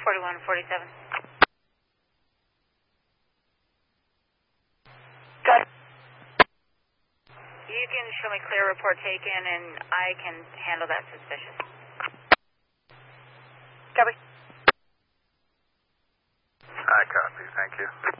4147. Got it. You can show me clear report taken, and I can handle that suspicious. Copy. I copy. Thank you.